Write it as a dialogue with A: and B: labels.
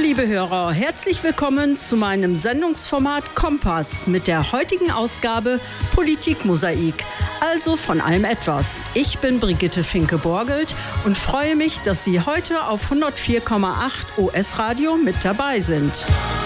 A: liebe Hörer, herzlich willkommen zu meinem Sendungsformat Kompass mit der heutigen Ausgabe Politikmosaik, also von allem etwas. Ich bin Brigitte Finke-Borgelt und freue mich, dass Sie heute auf 104,8 OS Radio mit dabei sind.